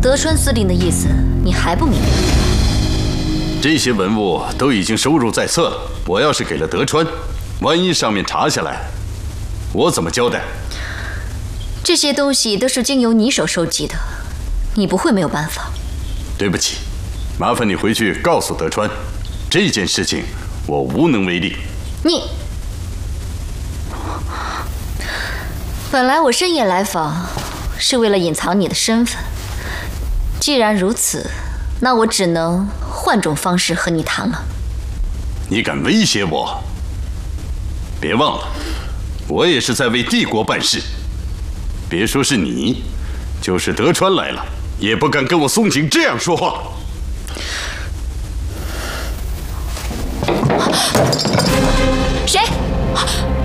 德川司令的意思你还不明白？ 这些文物都已经收入在册了，我要是给了德川，万一上面查下来，我怎么交代？ 这些东西都是经由你手收集的，你不会没有办法。 对不起，麻烦你回去告诉德川，这件事情我无能为力。 你，本来我深夜来访是为了隐藏你的身份，既然如此，那我只能换种方式和你谈了。 你敢威胁我？别忘了，我也是在为帝国办事。别说是你，就是德川来了，也不敢跟我松井这样说话。 谁？